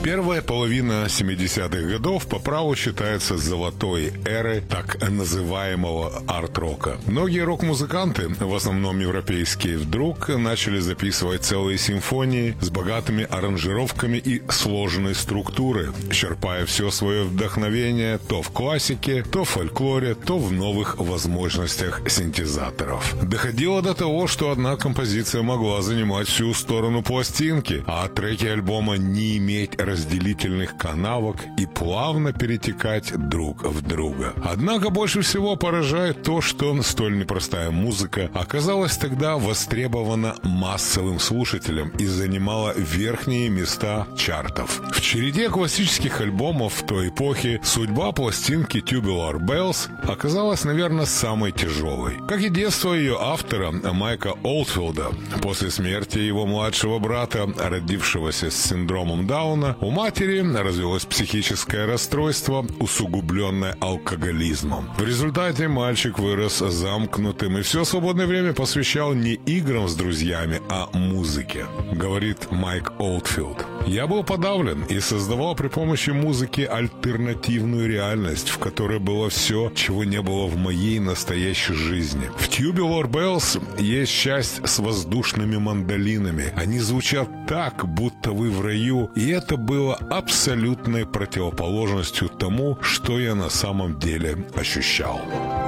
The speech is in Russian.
Первая половина 70-х годов по праву считается золотой эрой так называемого арт-рока. Многие рок-музыканты, в основном европейские, вдруг начали записывать целые симфонии с богатыми аранжировками и сложной структурой, черпая все свое вдохновение то в классике, то в фольклоре, то в новых возможностях синтезаторов. Доходило до того, что одна композиция могла занимать всю сторону пластинки, а треки альбома не иметь разделительных канавок и плавно перетекать друг в друга. Однако больше всего поражает то, что столь непростая музыка оказалась тогда востребована массовым слушателем и занимала верхние места чартов. В череде классических альбомов той эпохи судьба пластинки Tubular Bells оказалась, наверное, самой тяжелой. Как и детство ее автора Майка Олдфилда. После смерти его младшего брата, родившегося с синдромом Дауна, у матери развилось психическое расстройство, усугубленное алкоголизмом. В результате мальчик вырос замкнутым и все свободное время посвящал не играм с друзьями, а музыке, говорит Майк Олдфилд. Я был подавлен и создавал при помощи музыки альтернативную реальность, в которой было все, чего не было в моей настоящей жизни. В Tubular Bells есть часть с воздушными мандолинами. Они звучат так, будто вы в раю, и это было абсолютной противоположностью тому, что я на самом деле ощущал.